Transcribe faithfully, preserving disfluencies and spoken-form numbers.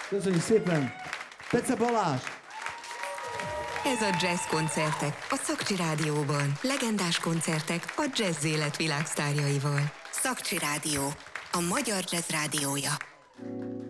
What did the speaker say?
Köszönjük szépen! Pece Balázs! Ez a Jazz Koncertek a Szakcsi Rádióban. Legendás koncertek a jazz élet világsztárjaival. Szakcsi Rádió, a magyar jazz rádiója.